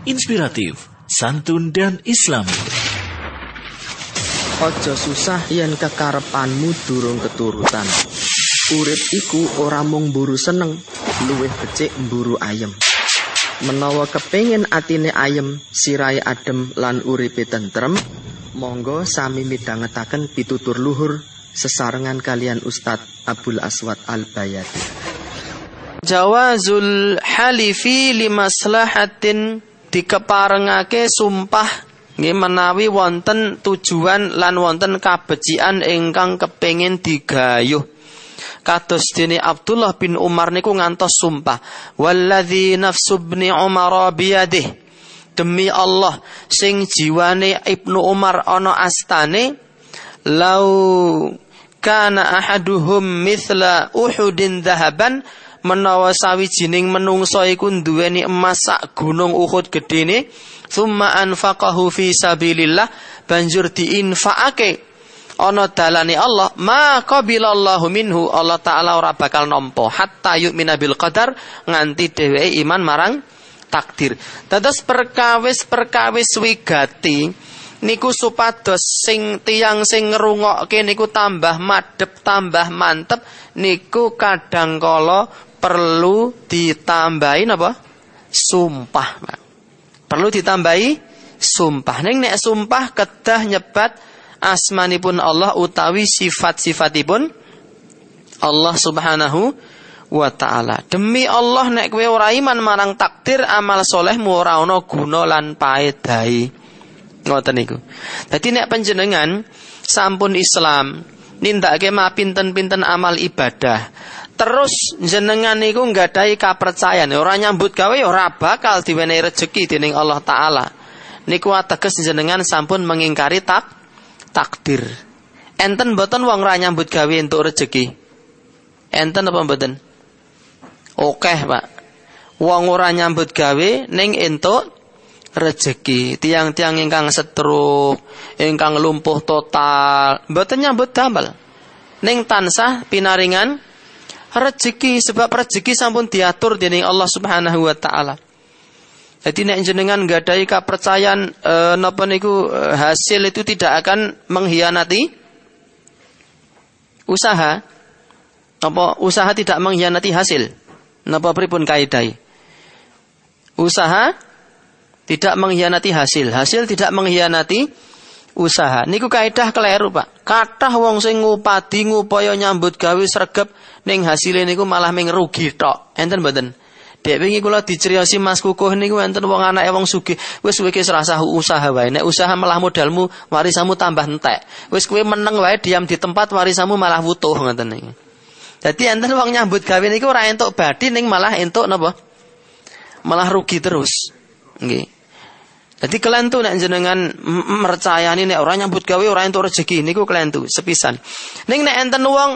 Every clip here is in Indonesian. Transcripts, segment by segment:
inspiratif, santun dan islami. Aja susah yen kekarepanmu durung keturutan. Urip iku ora mung mburu seneng, luwih becik mburu ayem. Menawa kepengin atine ayem, sirahe adem lan uripe tentrem, monggo sami midhangetaken pitutur luhur sesarengan kalian Ustadz Abdul Aswad Al-Bayati. Jawazul halifi limaslahatin, dikeparengake sumpah nggih menawi wonten tujuan lan wonten kabecikan ingkang kepengin digayuh. Kados dene Abdullah bin Umar niku ngantos sumpah, walladzi nafsu ibni Umar biyadih, demi Allah sing jiwane Ibnu Umar ana astane, lau kana ahaduhum mithla Uhudin dhahaban, menawa sawijining menungso iku duweni emas sak gunung Uhud gedene, thumma anfaqahu fi sabilillah, banjur diinfakake ana dalane Allah, ma qabilallahu minhu, Allah taala ora bakal nampa hatta yu'mina bil qadar, nganti dheweke iman marang takdir. Dados perkawis wigati niku supados sing tiyang sing ngrungokke niku tambah madhep, tambah mantep, niku kadang kala perlu ditambahi napa? Sumpah. Perlu ditambahi sumpah. Ning nek sumpah kedah nyebat asmanipun Allah utawi sifat-sifatipun Allah Subhanahu wa ta'ala. Demi Allah nek kowe ora iman marang takdir, amal solehmu ora ana guna lan paedahe. Ngoten niku. Dadi nek panjenengan sampun Islam, nindakake pinten-pinten amal ibadah, terus jenengan niku nggadahi kapercayaan, ora nyambut gawe ora bakal diwenehi rejeki dening Allah taala. Niku ateges jenengan sampun mengingkari takdir. Enten mboten wong ora nyambut gawe entuk rejeki? Enten apa mboten? Oke, Pak. Wong ora nyambut gawe ning entuk rejeki. Tiang-tiang ingkang stroke, ingkang lumpuh total, mboten nyambut damel. Ning tansah pinaringan rejeki, sebab rejeki sampun diatur dening Allah Subhanahu wa taala. Jadi nek jenengan nggadahi kepercayaan napa niku hasil itu tidak akan mengkhianati usaha. Napa usaha tidak mengkhianati hasil? Napa pripun kaidahe? Usaha tidak mengkhianati hasil, hasil tidak mengkhianati usaha. Niku kaidah keliru, Pak. Kathah wong sing ngupadi ngupaya nyambut gawe sregep ning hasile niku malah ming rugi tok. Enten mboten? Dek wingi kula diceriosi Mas Kukuh niku enten wong anake wong sugih, wis kowe iki serasa usaha wae. Nek usaha malah modalmu warisamu tambah entek. Wis kowe meneng wae diam di tempat warisamu malah wutuh ngoten niku. Dadi enten wong nyambut gawe niku ora entuk badi ning malah entuk napa? Malah rugi terus. Nggih. Jadi kelentu nek jenengan mercayani nek ora nyambut gawe ora entuk rezeki niku kelentu sepisan. Ning nek enten wong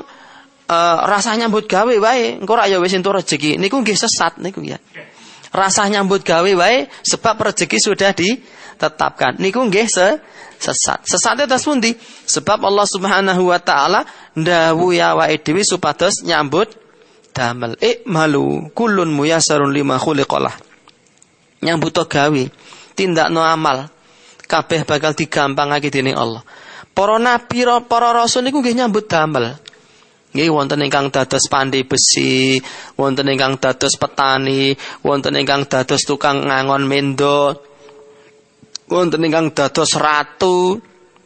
rasa nyambut gawe wae engko ora ya wis entuk rezeki niku nggih sesat niku ya. Rasa nyambut gawe wae sebab rezeki sudah ditetapkan. Niku nggih sesat. Sesate tas pundi? Sebab Allah Subhanahu wa taala ndawuhi awake dhewe supados nyambut damel. Malu kullun muyassarun lima khuliqalah. Nyambut gawe, tindakno amal kabeh bakal digampangake dening Allah. Para nabi, para rasul niku nggih nyambut damel. Nggih wonten ingkang dados pandai besi, wonten ingkang dados petani, wonten ingkang dados tukang ngangon mendo, wonten ingkang dados ratu,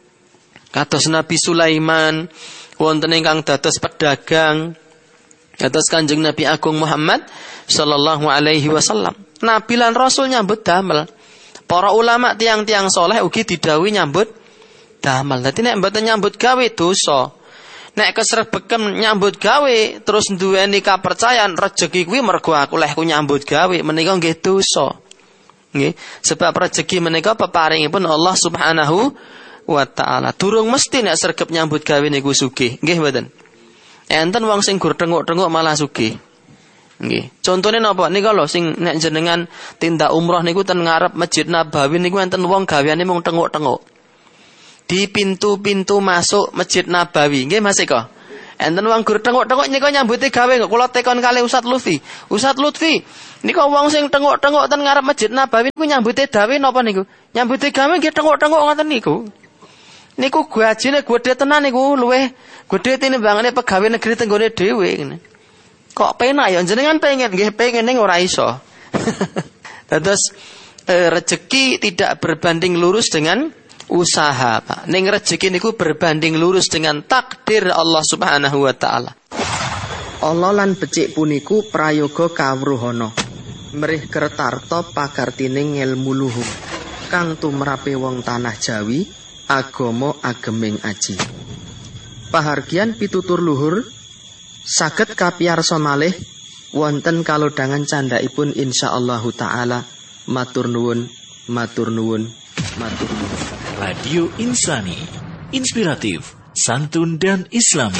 kados Nabi Sulaiman, wonten ingkang dados pedagang, kados Kanjeng Nabi Agung Muhammad sallallahu alaihi wasallam. Nabi lan rasul nyambut damel. Para ulama tiang-tiang soleh ugi didhawuhi nyambut damel. Dadi nek mboten nyambut gawe dosa. Nek kesrebeken nyambut gawe terus duweni kapercayaan rejeki kuwi mergo aku lehku nyambut gawe menika nggih dosa. Nggih, sebab rejeki menika peparingipun Allah Subhanahu wa taala. Durung mesti nek sregep nyambut gawe niku sugih. Nggih mboten? Enten wong sing gur tenguk-tenguk malah sugih. Nggih. Contone napa? Nika lho sing nek jenengan tindak umroh niku ten ngarep Masjid Nabawi niku enten wong gaweane mung tenguk-tenguk. Di pintu-pintu masuk Masjid Nabawi. Nggih Mas Eko. Enten wong gur tengok-tengok nyeko nyambuti gawe kok kula tekon kali Ustaz Lutfi. Ustaz Lutfi, niku wong sing tengok-tengok ten ngarep Masjid Nabawi niku nyambuti gawe napa niku? Nyambuti gawe nggih tengok-tengok ngoten niku. Niku gajine gedhe tenan niku, luweh gedhe tinimbangane pegawai negeri tenggone dhewe ngene. Kok penak ya jenengan pengen nggih pengen ning ora iso. Terus rezeki tidak berbanding lurus dengan usaha, Pak. Ning rezeki niku berbanding lurus dengan takdir Allah Subhanahu wa taala. Allah lan becik puniku prayoga kawruhana. Mrih kertarta pakartining ngelmu luhur kang tumrape wong tanah Jawi, agama ageming aji. Pahargian pitutur luhur saged kapiyarsa malih wonten kalodhangan candhaipun insyaallah taala. Matur nuwun, matur nuwun, matur nuwun. Radio Insani, inspiratif, santun dan islami.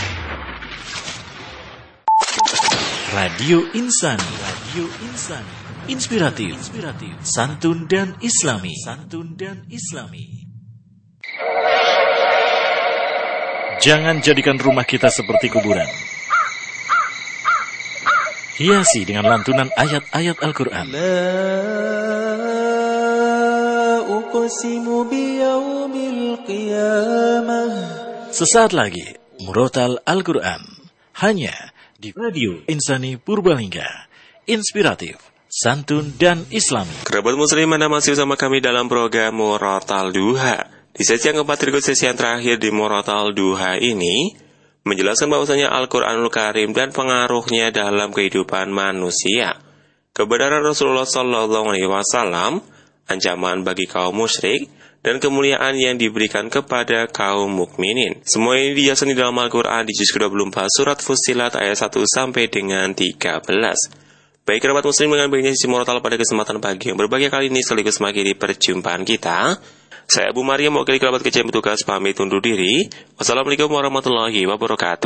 Radio Insani, Radio Insani, inspiratif, santun dan islami, santun dan islami. Jangan jadikan rumah kita seperti kuburan. Hiasi dengan lantunan ayat-ayat Al-Quran. Sesaat lagi, Murotal Al-Quran. Hanya di Radio Insani Purbalingga. Inspiratif, santun, dan islami. Kerabat muslim, Anda masih bersama kami dalam program Murotal Duha. Di sesi yang keempat, sesi yang terakhir di Murotal Duha ini menjelaskan bahwasanya Al-Quranul Karim dan pengaruhnya dalam kehidupan manusia. Kebenaran Rasulullah SAW, ancaman bagi kaum musyrik, dan kemuliaan yang diberikan kepada kaum mukminin. Semua ini dijelasan di dalam Al-Quran di juz ke-24 surat Fussilat ayat 1 sampai dengan 13. Baik kerabat muslim, dengan begini sisi Murotal pada kesempatan pagi yang berbahagia kali ini sekaligus mengakhiri perjumpaan kita. Saya Abu Maria mewakili kerabat kecil yang bertugas pamit undur diri. Wassalamualaikum warahmatullahi wabarakatuh.